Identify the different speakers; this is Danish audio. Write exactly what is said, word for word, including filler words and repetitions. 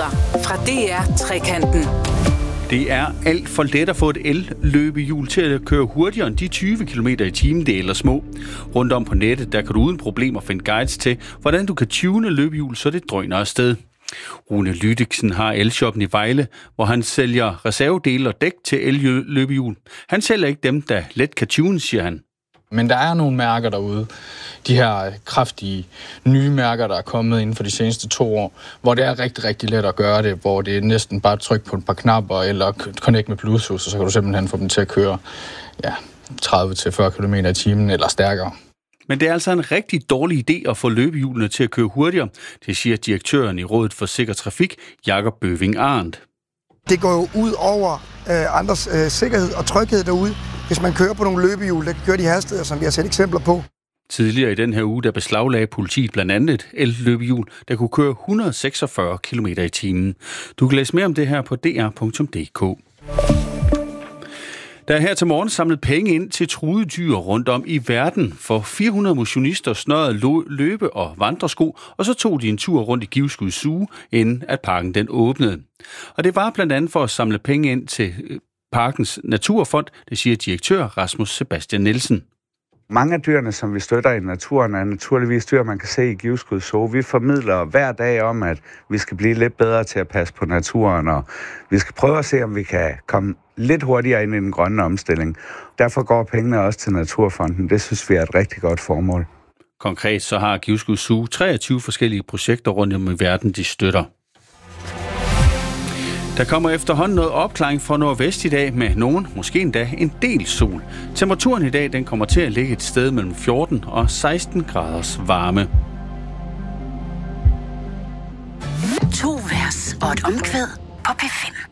Speaker 1: Nyheder fra D R Trekanten.
Speaker 2: Det er alt for let at få et el-løbehjul til at køre hurtigere end de tyve kilometer i timen, det er ellers små. Rundt om på nettet, der kan du uden problemer finde guides til, hvordan du kan tune løbehjul, så det drøner afsted. Rune Lydiksen har elshoppen i Vejle, hvor han sælger reservedele og dæk til el-løbehjul. Han sælger ikke dem, der let kan tune, siger han.
Speaker 3: Men der er nogle mærker derude, de her kraftige nye mærker, der er kommet inden for de seneste to år, hvor det er rigtig, rigtig let at gøre det, hvor det er næsten bare at trykke på et par knapper eller connect med Bluetooth, og så kan du simpelthen få dem til at køre ja, tredive til fyrre kilometer i timen eller stærkere.
Speaker 2: Men det er altså en rigtig dårlig idé at få løbehjulene til at køre hurtigere, det siger direktøren i Rådet for Sikker Trafik, Jakob Bøving Arndt.
Speaker 4: Det går jo ud over øh, andres øh, sikkerhed og tryghed derude, hvis man kører på nogle løbehjul, der kører de hastigheder, som vi har set eksempler på.
Speaker 2: Tidligere i den her uge, der beslaglagde politiet blandt andet et el-løbehjul, der kunne køre et hundrede og seksogfyrre kilometer i timen. Du kan læse mere om det her på d r punktum d k. Der er her til morgen samlet penge ind til truede dyr rundt om i verden. For fire hundrede motionister snørrede løbe- og vandresko, og så tog de en tur rundt i Givskud Zoo, inden at parken den åbnede. Og det var blandt andet for at samle penge ind til Parkens Naturfond, det siger direktør Rasmus Sebastian Nielsen.
Speaker 5: Mange af dyrene, som vi støtter i naturen, er naturligvis dyr, man kan se i Givskud Zoo. Vi formidler hver dag om, at vi skal blive lidt bedre til at passe på naturen, og vi skal prøve at se, om vi kan komme lidt hurtigere ind i den grønne omstilling. Derfor går pengene også til Naturfonden. Det synes vi er et rigtig godt formål.
Speaker 2: Konkret så har Givskud Zoo treogtyve forskellige projekter rundt om i verden, de støtter. Der kommer efterhånden noget opklaring fra nordvest i dag med nogen, måske endda en del sol. Temperaturen i dag den kommer til at ligge et sted mellem fjorten og seksten graders varme.
Speaker 1: To vers og et omkvæd på P fem.